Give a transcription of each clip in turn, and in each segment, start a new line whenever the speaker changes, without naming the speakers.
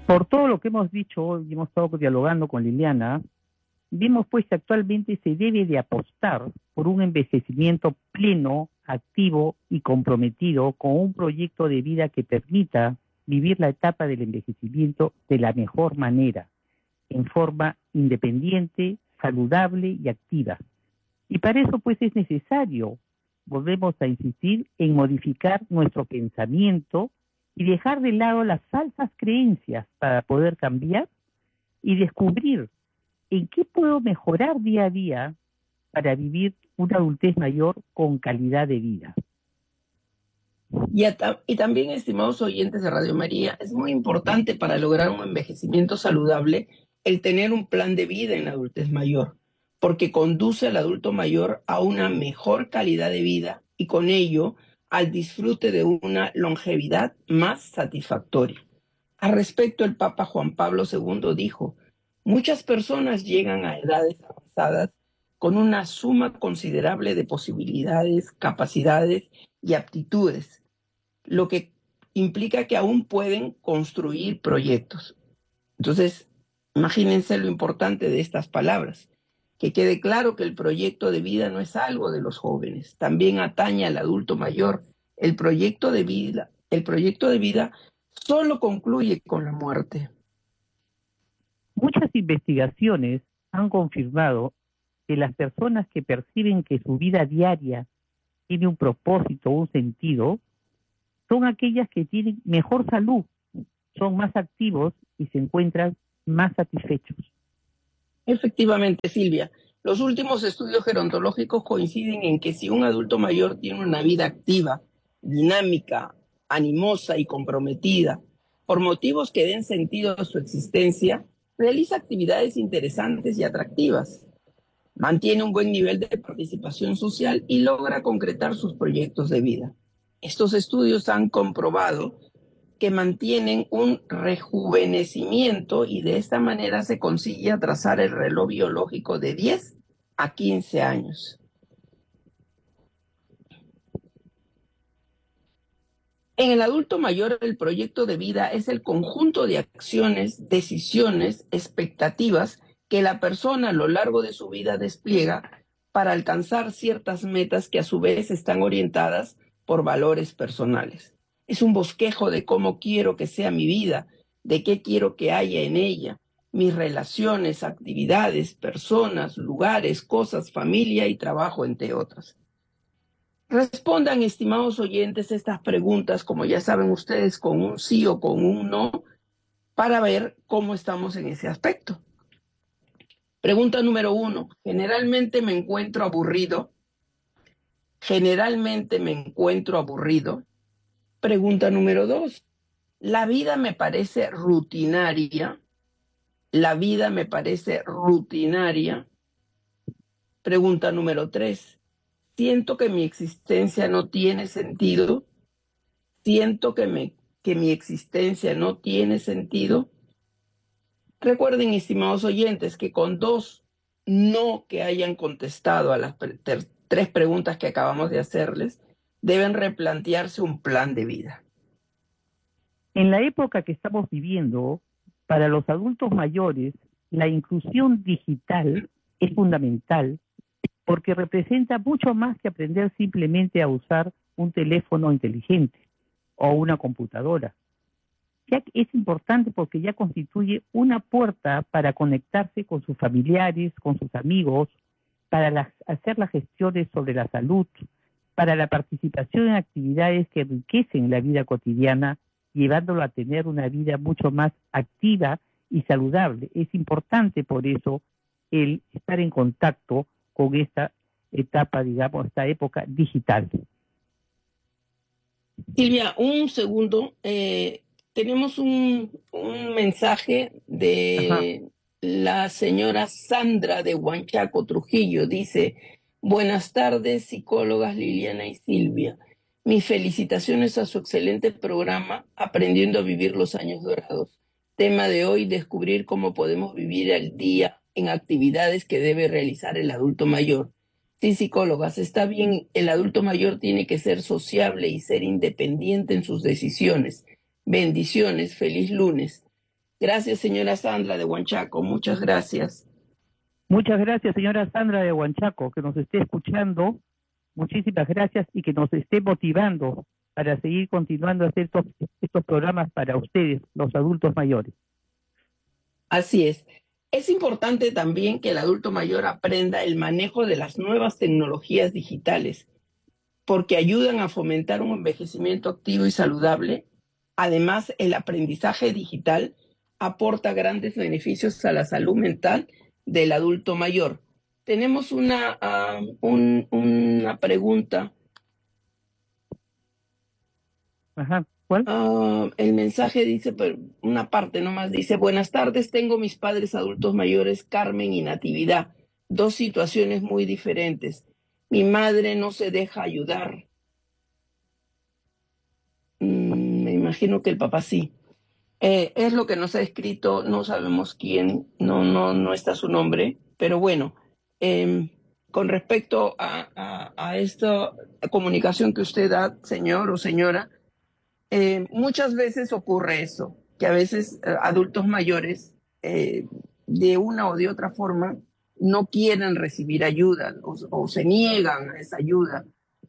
Por todo lo que hemos dicho hoy, y hemos estado dialogando con Liliana, vemos pues que actualmente se debe de apostar por un envejecimiento pleno, activo y comprometido con un proyecto de vida que permita vivir la etapa del envejecimiento de la mejor manera, en forma independiente, saludable y activa. Y para eso pues es necesario, volvemos a insistir, en modificar nuestro pensamiento y dejar de lado las falsas creencias para poder cambiar y descubrir en qué puedo mejorar día a día para vivir una adultez mayor con calidad de vida.
Y también, estimados oyentes de Radio María, es muy importante para lograr un envejecimiento saludable el tener un plan de vida en la adultez mayor, porque conduce al adulto mayor a una mejor calidad de vida y con ello al disfrute de una longevidad más satisfactoria. Al respecto, el Papa Juan Pablo II dijo: muchas personas llegan a edades avanzadas con una suma considerable de posibilidades, capacidades y aptitudes, lo que implica que aún pueden construir proyectos. Entonces, imagínense lo importante de estas palabras. Que quede claro que el proyecto de vida no es algo de los jóvenes, también atañe al adulto mayor. El proyecto de vida solo concluye con la muerte.
Muchas investigaciones han confirmado que las personas que perciben que su vida diaria tiene un propósito, un sentido, son aquellas que tienen mejor salud, son más activos y se encuentran más satisfechos.
Efectivamente, Silvia, los últimos estudios gerontológicos coinciden en que si un adulto mayor tiene una vida activa, dinámica, animosa y comprometida, por motivos que den sentido a su existencia, realiza actividades interesantes y atractivas, mantiene un buen nivel de participación social y logra concretar sus proyectos de vida. Estos estudios han comprobado que mantienen un rejuvenecimiento y de esta manera se consigue atrasar el reloj biológico de 10 a 15 años. En el adulto mayor, el proyecto de vida es el conjunto de acciones, decisiones, expectativas que la persona a lo largo de su vida despliega para alcanzar ciertas metas que a su vez están orientadas por valores personales. Es un bosquejo de cómo quiero que sea mi vida, de qué quiero que haya en ella, mis relaciones, actividades, personas, lugares, cosas, familia y trabajo, entre otras. Respondan, estimados oyentes, estas preguntas, como ya saben ustedes, con un sí o con un no, para ver cómo estamos en ese aspecto. Pregunta número 1. Generalmente me encuentro aburrido. Generalmente me encuentro aburrido. Pregunta número 2. La vida me parece rutinaria. La vida me parece rutinaria. Pregunta número 3. Siento que mi existencia no tiene sentido. Siento que mi existencia no tiene sentido. Recuerden, estimados oyentes, que con 2 no que hayan contestado a las 3 preguntas que acabamos de hacerles, deben replantearse un plan de vida.
En la época que estamos viviendo, para los adultos mayores, la inclusión digital es fundamental porque representa mucho más que aprender simplemente a usar un teléfono inteligente o una computadora. Ya es importante porque ya constituye una puerta para conectarse con sus familiares, con sus amigos, para hacer las gestiones sobre la salud, para la participación en actividades que enriquecen la vida cotidiana, llevándolo a tener una vida mucho más activa y saludable. Es importante por eso el estar en contacto con esta etapa, digamos, esta época digital.
Silvia, un segundo. Tenemos un mensaje de la señora Sandra de Huanchaco, Trujillo. Dice: buenas tardes, psicólogas Liliana y Silvia. Mis felicitaciones a su excelente programa Aprendiendo a Vivir los Años Dorados. Tema de hoy: descubrir cómo podemos vivir al día en actividades que debe realizar el adulto mayor. Sí, psicólogas, está bien, el adulto mayor tiene que ser sociable y ser independiente en sus decisiones. Bendiciones, feliz lunes. Gracias, señora Sandra de Huanchaco. Muchas gracias.
Muchas gracias, señora Sandra de Huanchaco, que nos esté escuchando. Muchísimas gracias y que nos esté motivando para seguir continuando a hacer estos programas para ustedes, los adultos mayores.
Así es. Es importante también que el adulto mayor aprenda el manejo de las nuevas tecnologías digitales, porque ayudan a fomentar un envejecimiento activo y saludable. Además, el aprendizaje digital aporta grandes beneficios a la salud mental del adulto mayor. Tenemos una pregunta.
Ajá, ¿cuál?
El mensaje dice, pero una parte nomás dice: buenas tardes, tengo mis padres adultos mayores, Carmen y Natividad, dos situaciones muy diferentes. Mi madre no se deja ayudar. Me imagino que el papá sí. Es lo que nos ha escrito, no sabemos quién, no está su nombre, pero bueno, con respecto a esta comunicación que usted da, señor o señora, muchas veces ocurre eso, que a veces adultos mayores, de una o de otra forma, no quieren recibir ayuda o se niegan a esa ayuda.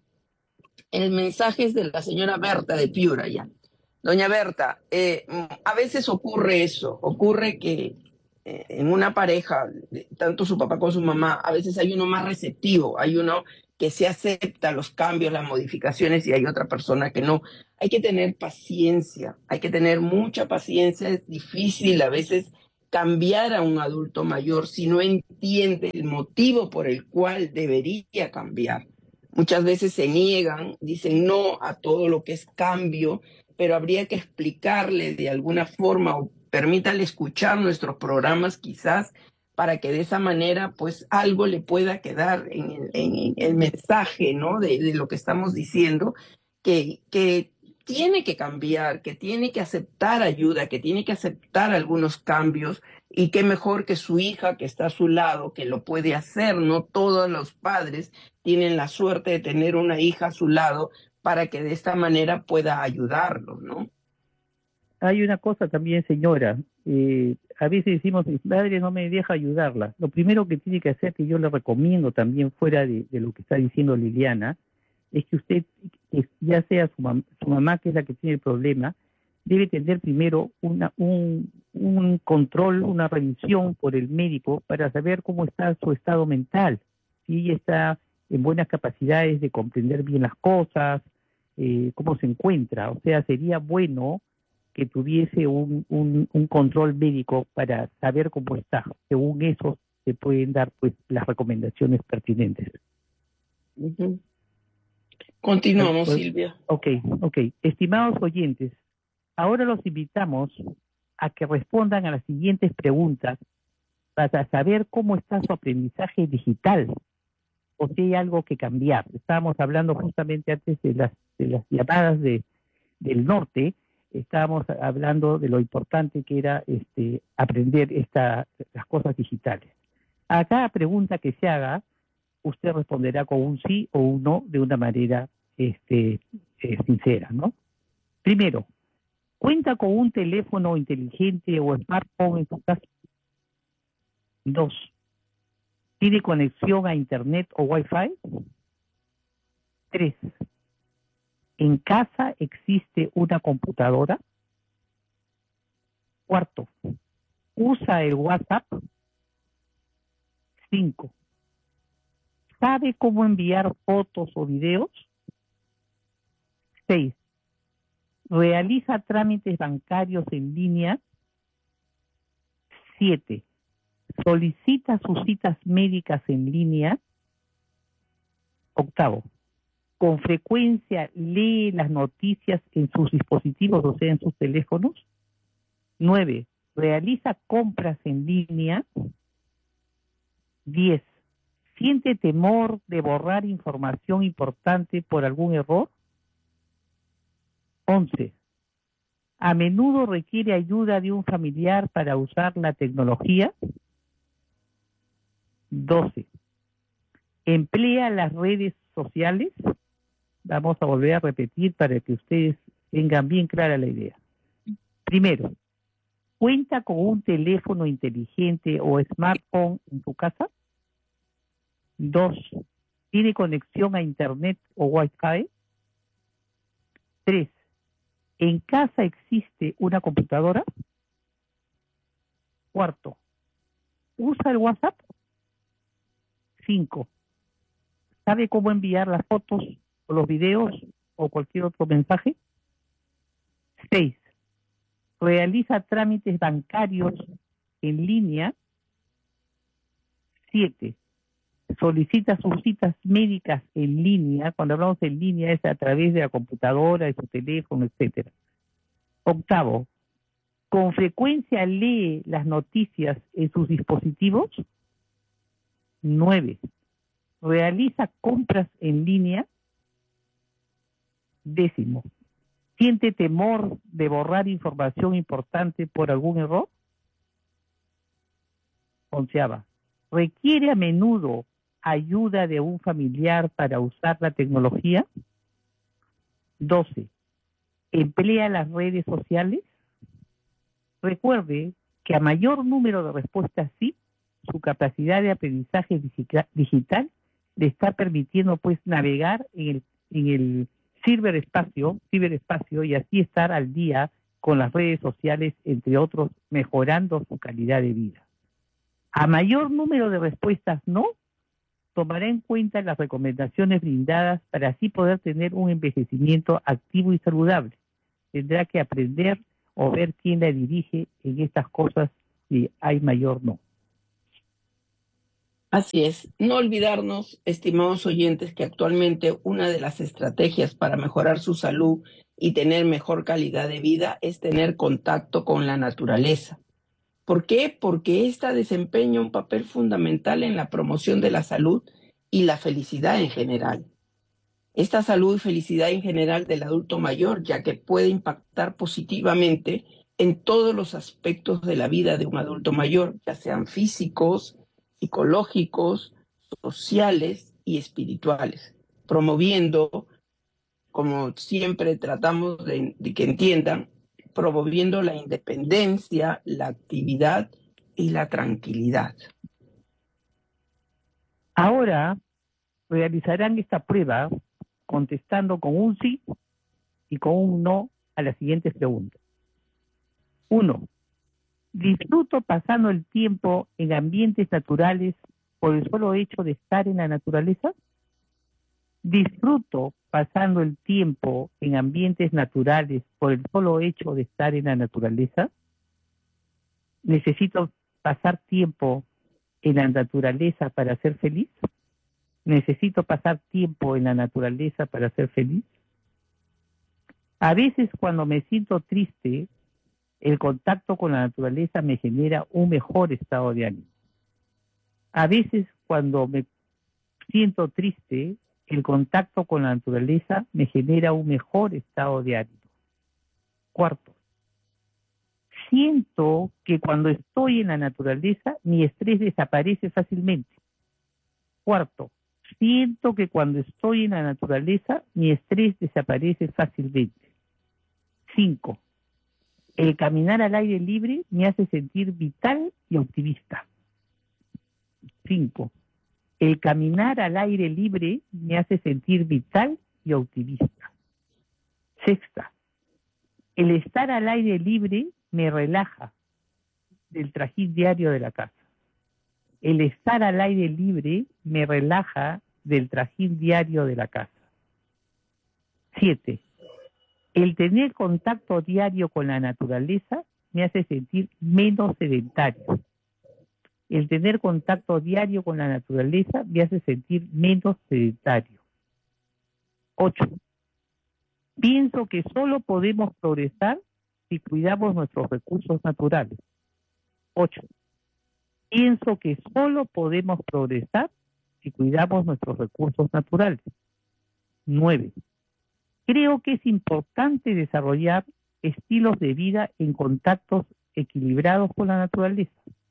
El mensaje es de la señora Berta de Piura, ya. Doña Berta, a veces ocurre eso, ocurre que en una pareja, tanto su papá como su mamá, a veces hay uno más receptivo, hay uno que se acepta los cambios, las modificaciones, y hay otra persona que no. Hay que tener paciencia, hay que tener mucha paciencia. Es difícil a veces cambiar a un adulto mayor si no entiende el motivo por el cual debería cambiar. Muchas veces se niegan, dicen no a todo lo que es cambio, pero habría que explicarle de alguna forma, o permítale escuchar nuestros programas quizás, para que de esa manera pues algo le pueda quedar en el mensaje, ¿no? De lo que estamos diciendo, que tiene que cambiar, que tiene que aceptar ayuda, que tiene que aceptar algunos cambios, y qué mejor que su hija que está a su lado, que lo puede hacer. No todos los padres tienen la suerte de tener una hija a su lado para que de esta manera pueda ayudarlos, ¿no?
Hay una cosa también, señora. A veces decimos, mi madre no me deja ayudarla. Lo primero que tiene que hacer, que yo le recomiendo también, fuera de lo que está diciendo Liliana, es que usted, que ya sea su mamá, que es la que tiene el problema, debe tener primero un control, una revisión por el médico para saber cómo está su estado mental, si ella está en buenas capacidades de comprender bien las cosas, cómo se encuentra. O sea, sería bueno que tuviese un control médico para saber cómo está. Según eso se pueden dar pues las recomendaciones pertinentes.
Uh-huh. Continuamos, Silvia.
Ok. Estimados oyentes, ahora los invitamos a que respondan a las siguientes preguntas para saber cómo está su aprendizaje digital o si hay algo que cambiar. Estábamos hablando justamente antes de las llamadas del norte. Estábamos hablando de lo importante que era aprender las cosas digitales. A cada pregunta que se haga, usted responderá con un sí o un no de una manera sincera, ¿no? Primero, ¿cuenta con un teléfono inteligente o smartphone en su casa? 2. ¿Tiene conexión a internet o Wi-Fi? 3. ¿En casa existe una computadora? 4. ¿Usa el WhatsApp? 5. ¿Sabe cómo enviar fotos o videos? 6. ¿Realiza trámites bancarios en línea? 7. ¿Solicita sus citas médicas en línea? 8. ¿Con frecuencia lee las noticias en sus dispositivos, o sea, en sus teléfonos? 9. ¿Realiza compras en línea? 10. ¿Siente temor de borrar información importante por algún error? 11. ¿A menudo requiere ayuda de un familiar para usar la tecnología? 12. ¿Emplea las redes sociales? Vamos a volver a repetir para que ustedes tengan bien clara la idea. Primero, ¿Cuenta con un teléfono inteligente o smartphone en tu casa? 2. ¿Tiene conexión a internet o Wi-Fi? 3. ¿En casa existe una computadora? 4. ¿Usa el WhatsApp? 5. ¿Sabe cómo enviar las fotos o los videos o cualquier otro mensaje? 6. ¿Realiza trámites bancarios en línea? 7. ¿Solicita sus citas médicas en línea? Cuando hablamos en línea es a través de la computadora, de su teléfono, etcétera. 8. ¿Con frecuencia lee las noticias en sus dispositivos? 9. ¿Realiza compras en línea? 10. ¿Siente temor de borrar información importante por algún error? 11. ¿Requiere a menudo ayuda de un familiar para usar la tecnología? 12. ¿Emplea las redes sociales? Recuerde que a mayor número de respuestas sí, su capacidad de aprendizaje digital le está permitiendo pues navegar en el ciberespacio y así estar al día con las redes sociales, entre otros, mejorando su calidad de vida. A mayor número de respuestas no, tomará en cuenta las recomendaciones brindadas para así poder tener un envejecimiento activo y saludable. Tendrá que aprender o ver quién la dirige en estas cosas si hay mayor no.
Así es. No olvidarnos, estimados oyentes, que actualmente una de las estrategias para mejorar su salud y tener mejor calidad de vida es tener contacto con la naturaleza. ¿Por qué? Porque ésta desempeña un papel fundamental en la promoción de la salud y la felicidad en general. Esta salud y felicidad en general del adulto mayor, ya que puede impactar positivamente en todos los aspectos de la vida de un adulto mayor, ya sean físicos, psicológicos, sociales y espirituales, promoviendo, como siempre tratamos de que entiendan, promoviendo la independencia, la actividad y la tranquilidad.
Ahora realizarán esta prueba contestando con un sí y con un no a las siguientes preguntas. 1. ¿Disfruto pasando el tiempo en ambientes naturales por el solo hecho de estar en la naturaleza? ¿Disfruto pasando el tiempo en ambientes naturales por el solo hecho de estar en la naturaleza? ¿Necesito pasar tiempo en la naturaleza para ser feliz? ¿Necesito pasar tiempo en la naturaleza para ser feliz? A veces cuando me siento triste, el contacto con la naturaleza me genera un mejor estado de ánimo. A veces cuando me siento triste, el contacto con la naturaleza me genera un mejor estado de ánimo. 4. Siento que cuando estoy en la naturaleza, mi estrés desaparece fácilmente. 4. Siento que cuando estoy en la naturaleza, mi estrés desaparece fácilmente. 5. El caminar al aire libre me hace sentir vital y optimista. 5. El caminar al aire libre me hace sentir vital y optimista. 6. El estar al aire libre me relaja del trajín diario de la casa. El estar al aire libre me relaja del trajín diario de la casa. 7. El tener contacto diario con la naturaleza me hace sentir menos sedentario. El tener contacto diario con la naturaleza me hace sentir menos sedentario. 8. Pienso que solo podemos progresar si cuidamos nuestros recursos naturales. 8. Pienso que solo podemos progresar si cuidamos nuestros recursos naturales. 9. Creo que es importante desarrollar estilos de vida en contactos equilibrados con la naturaleza.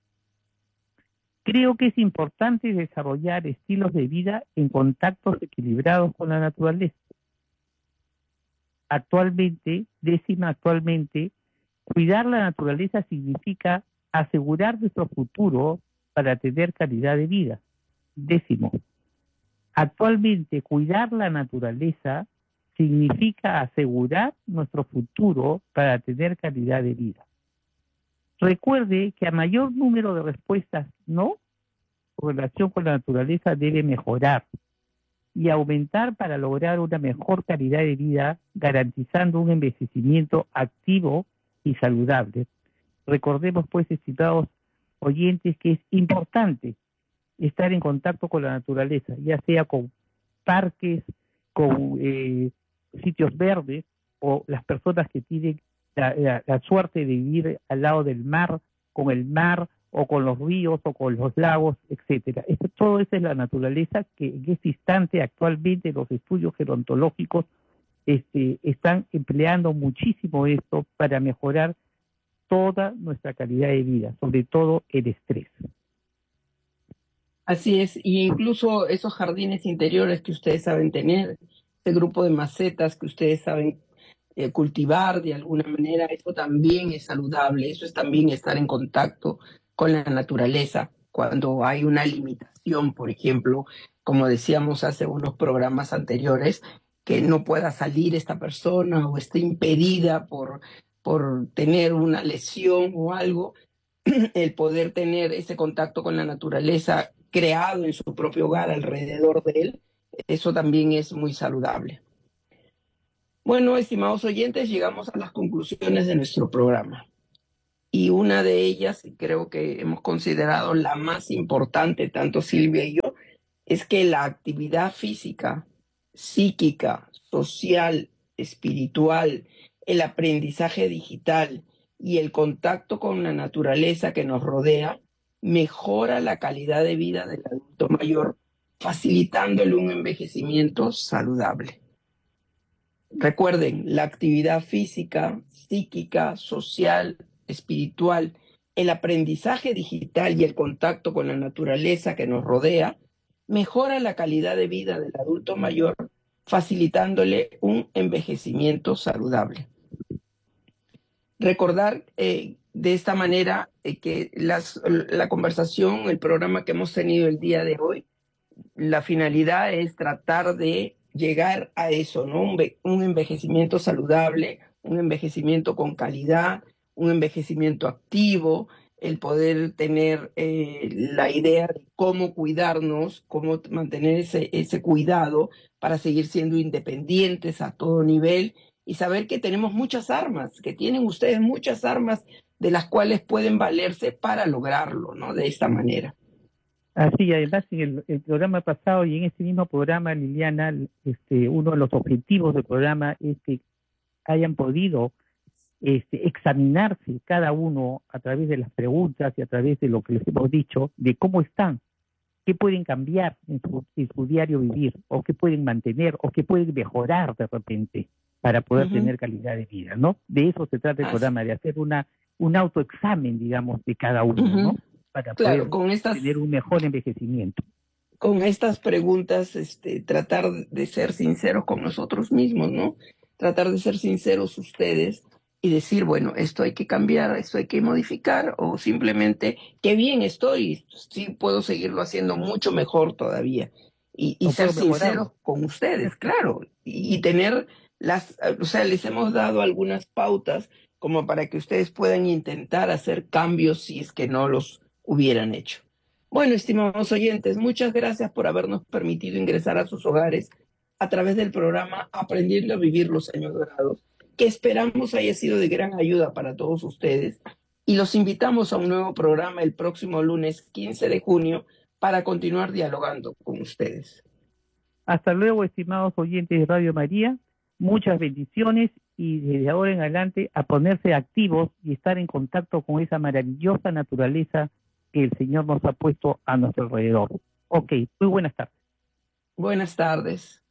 Creo que es importante desarrollar estilos de vida en contactos equilibrados con la naturaleza. Actualmente, Cuidar la naturaleza significa asegurar nuestro futuro para tener calidad de vida. 10. Actualmente, cuidar la naturaleza significa asegurar nuestro futuro para tener calidad de vida. Recuerde que a mayor número de respuestas no, su relación con la naturaleza debe mejorar y aumentar para lograr una mejor calidad de vida, garantizando un envejecimiento activo y saludable. Recordemos, pues, estimados oyentes, que es importante estar en contacto con la naturaleza, ya sea con parques, con sitios verdes, o las personas que tienen la suerte de vivir al lado del mar, con el mar, o con los ríos, o con los lagos, etcétera. Todo eso es la naturaleza que en este instante actualmente los estudios gerontológicos están empleando muchísimo esto para mejorar toda nuestra calidad de vida, sobre todo el estrés.
Así es, y incluso esos jardines interiores que ustedes saben tener, ese grupo de macetas que ustedes saben cultivar de alguna manera, eso también es saludable, eso es también estar en contacto con la naturaleza. Cuando hay una limitación, por ejemplo, como decíamos hace unos programas anteriores, que no pueda salir esta persona o esté impedida por tener una lesión o algo, el poder tener ese contacto con la naturaleza creado en su propio hogar alrededor de él, eso también es muy saludable. Bueno, estimados oyentes, llegamos a las conclusiones de nuestro programa. Y una de ellas, y creo que hemos considerado la más importante, tanto Silvia y yo, es que la actividad física, psíquica, social, espiritual, el aprendizaje digital y el contacto con la naturaleza que nos rodea mejora la calidad de vida del adulto mayor, facilitándole un envejecimiento saludable. Recuerden, la actividad física, psíquica, social, espiritual, el aprendizaje digital y el contacto con la naturaleza que nos rodea mejora la calidad de vida del adulto mayor, facilitándole un envejecimiento saludable. Recordar de esta manera que la conversación, el programa que hemos tenido el día de hoy, la finalidad es tratar de llegar a eso, ¿no? Un envejecimiento saludable, un envejecimiento con calidad, un envejecimiento activo, el poder tener la idea de cómo cuidarnos, cómo mantener ese cuidado para seguir siendo independientes a todo nivel y saber que tenemos muchas armas, que tienen ustedes muchas armas de las cuales pueden valerse para lograrlo, ¿no? De esta manera.
Así, además, en el programa pasado y en este mismo programa, Liliana, uno de los objetivos del programa es que hayan podido examinarse cada uno a través de las preguntas y a través de lo que les hemos dicho, de cómo están, qué pueden cambiar en su diario vivir, o qué pueden mantener, o qué pueden mejorar de repente para poder tener calidad de vida, ¿no? De eso se trata el programa, de hacer un autoexamen, digamos, de cada uno, ¿no? Para poder tener un mejor envejecimiento.
Con estas preguntas, tratar de ser sinceros con nosotros mismos, ¿no? Tratar de ser sinceros ustedes y decir, bueno, esto hay que cambiar, esto hay que modificar, o simplemente, qué bien estoy, sí puedo seguirlo haciendo mucho mejor todavía. Y ser sinceros con ustedes, claro, y tener o sea, les hemos dado algunas pautas como para que ustedes puedan intentar hacer cambios si es que no los hubieran hecho. Bueno, estimados oyentes, muchas gracias por habernos permitido ingresar a sus hogares a través del programa Aprendiendo a Vivir los Años Dorados, que esperamos haya sido de gran ayuda para todos ustedes. Y los invitamos a un nuevo programa el próximo lunes 15 de junio para continuar dialogando con ustedes.
Hasta luego, estimados oyentes de Radio María. Muchas bendiciones y desde ahora en adelante a ponerse activos y estar en contacto con esa maravillosa naturaleza que el Señor nos ha puesto a nuestro alrededor. Ok, muy buenas tardes.
Buenas tardes.